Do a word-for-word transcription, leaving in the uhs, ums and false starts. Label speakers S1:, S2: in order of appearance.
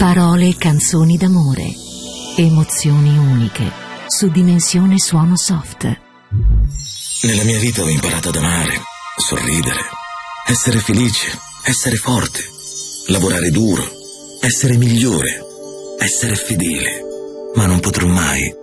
S1: Parole e canzoni d'amore, emozioni uniche, su Dimensione Suono Soft.
S2: Nella mia vita ho imparato ad amare, sorridere, essere felice, essere forte, lavorare duro, essere migliore, essere fedele, ma non potrò mai